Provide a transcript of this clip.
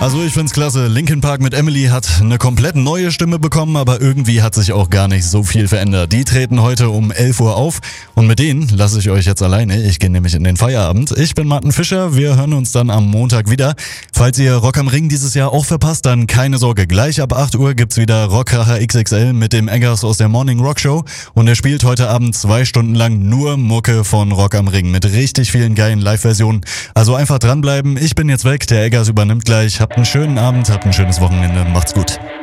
Also ich find's klasse. Linkin Park mit Emily hat eine komplett neue Stimme bekommen, aber irgendwie hat sich auch gar nicht so viel verändert. Die treten heute um 11 Uhr auf und mit denen lasse ich euch jetzt alleine. Ich gehe nämlich in den Feierabend. Ich bin Martin Fischer, wir hören uns dann am Montag wieder. Falls ihr Rock am Ring dieses Jahr auch verpasst, dann keine Sorge. Gleich ab 8 Uhr gibt's wieder Rockracher XXL mit dem Eggers aus der Morning Rock Show und er spielt heute Abend 2 Stunden lang nur Mucke von Rock am Ring mit richtig vielen geilen Live-Versionen. Also einfach dranbleiben. Ich bin jetzt weg, der Eggers übernimmt gleich. Habt einen schönen Abend, habt ein schönes Wochenende. Macht's gut.